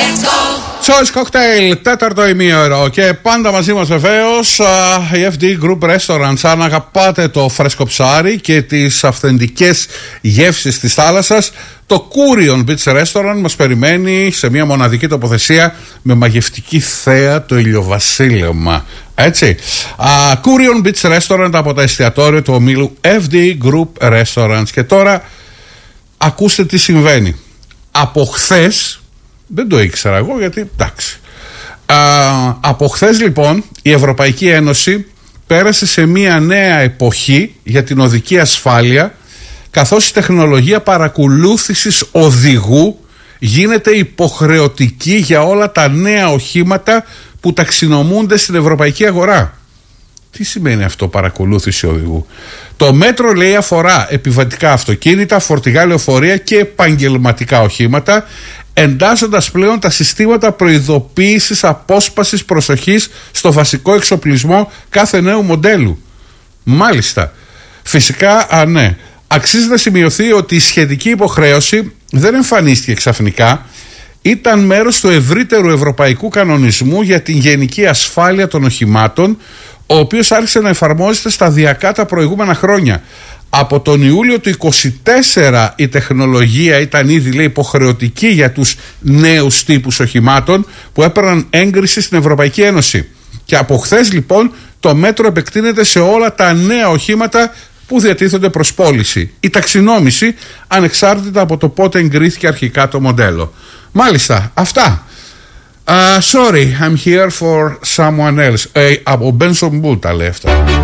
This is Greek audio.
Choice Cocktail, τέταρτο ημίωρο. Και πάντα μαζί μας βεβαίως η FD Group Restaurants. Αν αγαπάτε το φρέσκο ψάρι και τις αυθεντικές γεύσεις της θάλασσας, το Kourion Beach Restaurant μας περιμένει σε μια μοναδική τοποθεσία με μαγευτική θέα το ηλιοβασίλεμα. Έτσι. Kourion Beach Restaurant από τα εστιατόρια του ομίλου FD Group Restaurants. Και τώρα ακούστε τι συμβαίνει. Από χθες, δεν το ήξερα εγώ γιατί εντάξει. Από χθες λοιπόν η Ευρωπαϊκή Ένωση πέρασε σε μια νέα εποχή για την οδική ασφάλεια, καθώς η τεχνολογία παρακολούθησης οδηγού γίνεται υποχρεωτική για όλα τα νέα οχήματα που ταξινομούνται στην ευρωπαϊκή αγορά. Τι σημαίνει αυτό, παρακολούθηση οδηγού? Το μέτρο, λέει, αφορά επιβατικά αυτοκίνητα, φορτηγά λεωφορεία και επαγγελματικά οχήματα, εντάσσοντας πλέον τα συστήματα προειδοποίησης απόσπασης προσοχής στο βασικό εξοπλισμό κάθε νέου μοντέλου. Μάλιστα. Φυσικά, ναι. Αξίζει να σημειωθεί ότι η σχετική υποχρέωση δεν εμφανίστηκε ξαφνικά. Ήταν μέρος του ευρύτερου ευρωπαϊκού κανονισμού για την γενική ασφάλεια των οχημάτων, ο οποίος άρχισε να εφαρμόζεται σταδιακά τα προηγούμενα χρόνια. Από τον Ιούλιο του 2024 η τεχνολογία ήταν ήδη, λέει, υποχρεωτική για τους νέους τύπους οχημάτων που έπαιρναν έγκριση στην Ευρωπαϊκή Ένωση. Και από χθες λοιπόν το μέτρο επεκτείνεται σε όλα τα νέα οχήματα που διατίθενται προς πώληση. Η ταξινόμηση ανεξάρτητα από το πότε εγκρίθηκε αρχικά το μοντέλο. Μάλιστα, αυτά. Sorry, I'm here for someone else. Από Benson Bull τα λέει αυτά.